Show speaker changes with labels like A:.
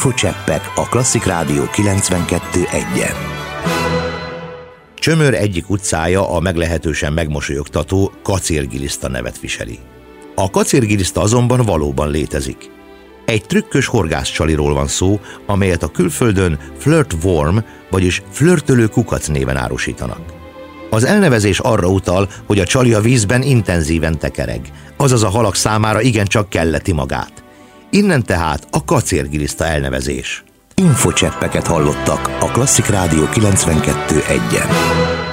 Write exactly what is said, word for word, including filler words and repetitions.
A: Infocseppek a Klasszik Rádió kilencvenkettő egyen.
B: Csömör egyik utcája a meglehetősen megmosolyogtató kacérgiliszta nevet viseli. A kacérgiliszta azonban valóban létezik. Egy trükkös horgászcsaliról van szó, amelyet a külföldön flirt worm, vagyis flörtölő kukac néven árusítanak. Az elnevezés arra utal, hogy a csali a vízben intenzíven tekereg, azaz a halak számára igencsak kelleti magát. Innen tehát a kacérgiliszta elnevezés.
A: Infocseppeket hallottak a Klasszik Rádió kilencvenkettő egyen.